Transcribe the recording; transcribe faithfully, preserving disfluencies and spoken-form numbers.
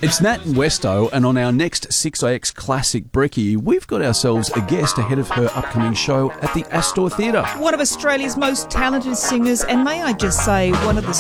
It's Nat and Westo, and on our next six X Classic Brekkie, we've got ourselves a guest ahead of her upcoming show at the Astor Theatre. One of Australia's most talented singers, and may I just say, one of the